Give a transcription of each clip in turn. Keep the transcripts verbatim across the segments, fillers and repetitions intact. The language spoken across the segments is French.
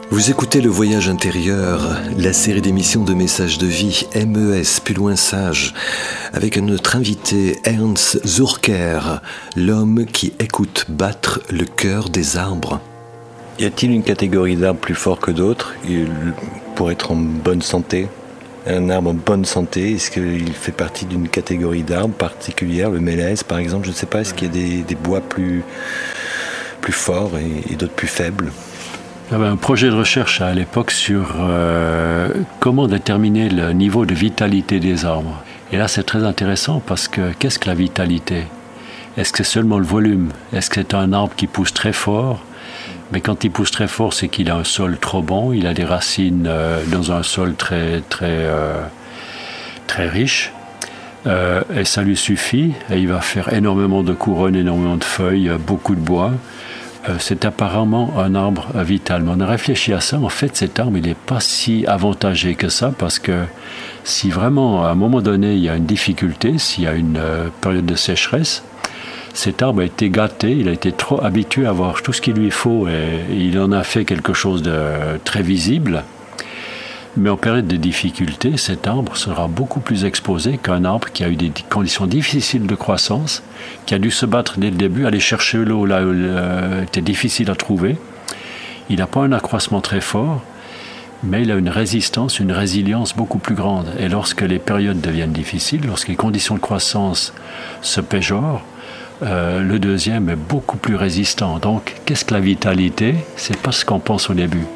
Vous écoutez Le Voyage intérieur, la série d'émissions de messages de vie M E S, plus loin sage, avec notre invité Ernst Zurker, l'homme qui écoute battre le cœur des arbres. Y a-t-il une catégorie d'arbres plus fort que d'autres pour être en bonne santé ? Un arbre en bonne santé, est-ce qu'il fait partie d'une catégorie d'arbres particulière, le mélèze par exemple, je ne sais pas, est-ce qu'il y a des, des bois plus, plus forts et, et d'autres plus faibles ? Il y avait un projet de recherche à l'époque sur euh, comment déterminer le niveau de vitalité des arbres. Et là, c'est très intéressant parce que qu'est-ce que la vitalité ? Est-ce que c'est seulement le volume ? Est-ce que c'est un arbre qui pousse très fort ? Mais quand il pousse très fort, c'est qu'il a un sol trop bon, il a des racines euh, dans un sol très, très, euh, très riche. Euh, et ça lui suffit. Et il va faire énormément de couronnes, énormément de feuilles, beaucoup de bois. C'est apparemment un arbre vital. Mais on a réfléchi à ça. En fait, cet arbre, il n'est pas si avantagé que ça parce que si vraiment, à un moment donné, il y a une difficulté, s'il y a une euh, période de sécheresse, cet arbre a été gâté, il a été trop habitué à avoir tout ce qu'il lui faut et il en a fait quelque chose de très visible. Mais en période de difficulté, cet arbre sera beaucoup plus exposé qu'un arbre qui a eu des conditions difficiles de croissance, qui a dû se battre dès le début, aller chercher l'eau là où euh, était difficile à trouver. Il n'a pas un accroissement très fort, mais il a une résistance, une résilience beaucoup plus grande. Et lorsque les périodes deviennent difficiles, lorsque les conditions de croissance se péjorent, euh, le deuxième est beaucoup plus résistant. Donc, qu'est-ce que la vitalité ? C'est pas ce qu'on pense au début.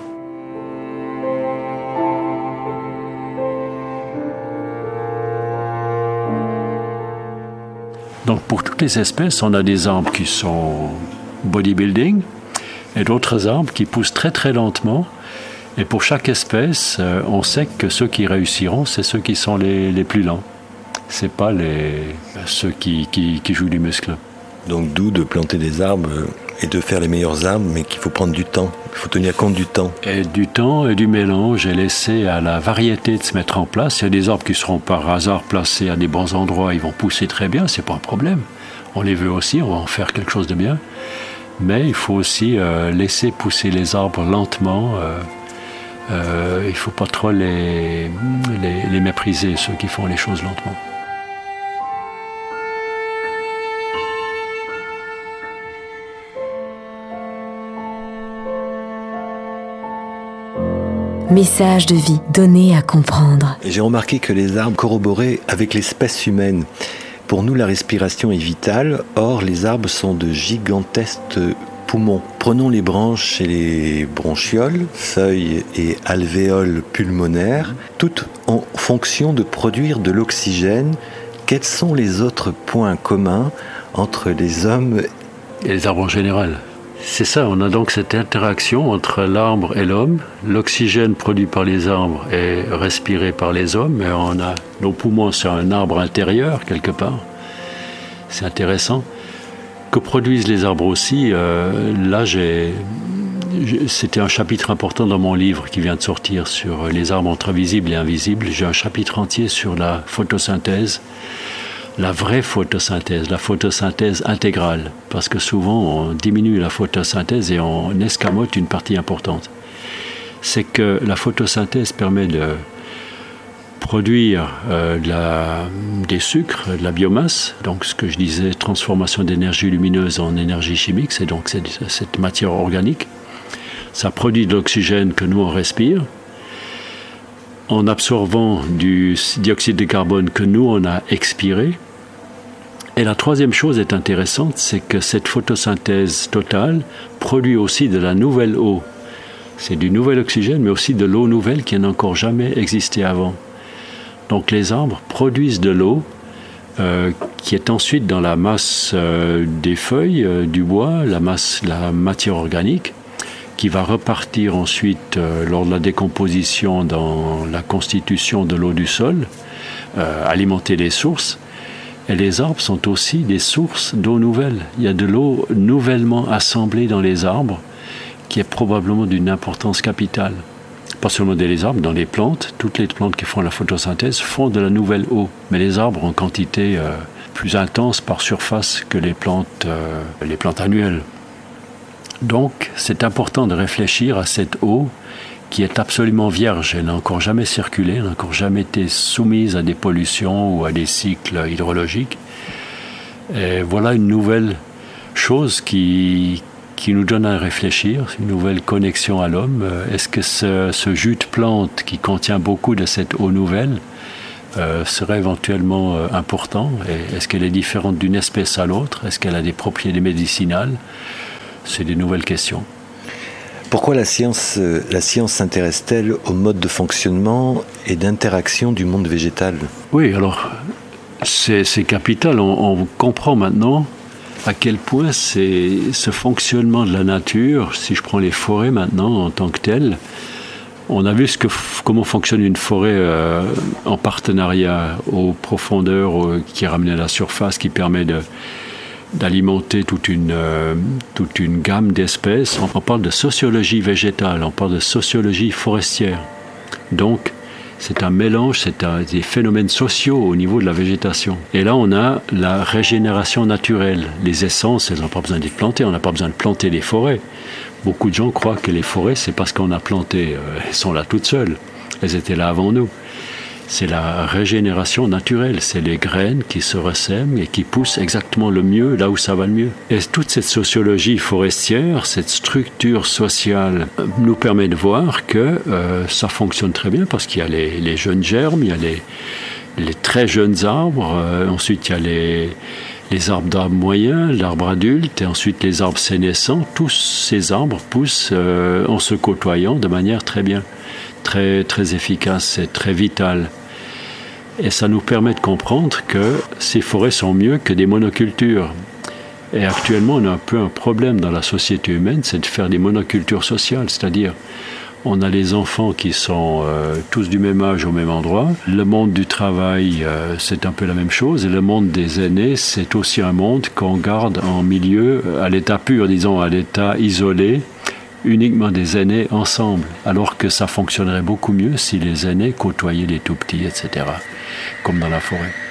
Donc pour toutes les espèces, on a des arbres qui sont bodybuilding et d'autres arbres qui poussent très très lentement. Et pour chaque espèce, euh, on sait que ceux qui réussiront, c'est ceux qui sont les, les plus lents. C'est pas les, ceux qui, qui, qui jouent du muscle. Donc d'où de planter des arbres et de faire les meilleurs arbres, mais qu'il faut prendre du temps. Il faut tenir compte du temps. Et du temps et du mélange et laisser à la variété de se mettre en place. Il y a des arbres qui seront par hasard placés à des bons endroits, ils vont pousser très bien, c'est pas un problème. On les veut aussi, on va en faire quelque chose de bien. Mais il faut aussi euh, laisser pousser les arbres lentement. Euh, euh, il ne faut pas trop les, les, les mépriser, ceux qui font les choses lentement. Message de vie donné à comprendre. J'ai remarqué que les arbres corroboraient avec l'espèce humaine. Pour nous, la respiration est vitale. Or, les arbres sont de gigantesques poumons. Prenons les branches et les bronchioles, feuilles et alvéoles pulmonaires, toutes en fonction de produire de l'oxygène. Quels sont les autres points communs entre les hommes et les arbres en général ? C'est ça, on a donc cette interaction entre l'arbre et l'homme. L'oxygène produit par les arbres est respiré par les hommes, et on a nos poumons sur un arbre intérieur quelque part. C'est intéressant. Que produisent les arbres aussi euh, Là, j'ai, j'ai, c'était un chapitre important dans mon livre qui vient de sortir sur les arbres entre visibles et invisibles. J'ai un chapitre entier sur la photosynthèse. La vraie photosynthèse, la photosynthèse intégrale, parce que souvent on diminue la photosynthèse et on escamote une partie importante. C'est que la photosynthèse permet de produire euh, de la, des sucres, de la biomasse, donc ce que je disais, transformation d'énergie lumineuse en énergie chimique, c'est donc cette, cette matière organique. Ça produit de l'oxygène que nous on respire, en absorbant du dioxyde de carbone que nous on a expiré. Et la troisième chose est intéressante, c'est que cette photosynthèse totale produit aussi de la nouvelle eau. C'est du nouvel oxygène, mais aussi de l'eau nouvelle qui n'a encore jamais existé avant. Donc les arbres produisent de l'eau euh, qui est ensuite dans la masse euh, des feuilles, euh, du bois, la masse, la matière organique, qui va repartir ensuite euh, lors de la décomposition dans la constitution de l'eau du sol, euh, alimenter les sources. Et les arbres sont aussi des sources d'eau nouvelle. Il y a de l'eau nouvellement assemblée dans les arbres qui est probablement d'une importance capitale. Pas seulement dans les arbres, dans les plantes, toutes les plantes qui font la photosynthèse font de la nouvelle eau. Mais les arbres en quantité euh, plus intense par surface que les plantes, euh, les plantes annuelles. Donc, c'est important de réfléchir à cette eau qui est absolument vierge. Elle n'a encore jamais circulé, elle n'a encore jamais été soumise à des pollutions ou à des cycles hydrologiques. Et voilà une nouvelle chose qui, qui nous donne à réfléchir, une nouvelle connexion à l'homme. Est-ce que ce, ce jus de plante qui contient beaucoup de cette eau nouvelle euh, serait éventuellement euh, important? Et est-ce qu'elle est différente d'une espèce à l'autre? Est-ce qu'elle a des propriétés médicinales? C'est des nouvelles questions. Pourquoi la science, la science s'intéresse-t-elle au mode de fonctionnement et d'interaction du monde végétal? Oui, alors, c'est, c'est capital. On, on comprend maintenant à quel point c'est ce fonctionnement de la nature, si je prends les forêts maintenant en tant que telles, on a vu ce que, comment fonctionne une forêt euh, en partenariat aux profondeurs euh, qui est ramenée à la surface, qui permet de d'alimenter toute une, euh, toute une gamme d'espèces. On, on parle de sociologie végétale, on parle de sociologie forestière. Donc, c'est un mélange, c'est un, des phénomènes sociaux au niveau de la végétation. Et là, on a la régénération naturelle. Les essences, elles n'ont pas besoin d'être plantées, on n'a pas besoin de planter les forêts. Beaucoup de gens croient que les forêts, c'est parce qu'on a planté. Euh, elles sont là toutes seules. Elles étaient là avant nous. C'est la régénération naturelle, c'est les graines qui se ressèment et qui poussent exactement le mieux là où ça va le mieux. Et toute cette sociologie forestière, cette structure sociale nous permet de voir que euh, ça fonctionne très bien parce qu'il y a les, les jeunes germes, il y a les, les très jeunes arbres, euh, ensuite il y a les, les arbres d'arbres moyens, l'arbre adulte et ensuite les arbres sénescents. Tous ces arbres poussent euh, en se côtoyant de manière très bien, très, très efficace et très vitale. Et ça nous permet de comprendre que ces forêts sont mieux que des monocultures. Et actuellement, on a un peu un problème dans la société humaine, c'est de faire des monocultures sociales, c'est-à-dire on a les enfants qui sont euh, tous du même âge au même endroit. Le monde du travail, euh, c'est un peu la même chose. Et le monde des aînés, c'est aussi un monde qu'on garde en milieu, à l'état pur, disons, à l'état isolé, uniquement des aînés ensemble, alors que ça fonctionnerait beaucoup mieux si les aînés côtoyaient les tout-petits, et cetera, comme dans la forêt.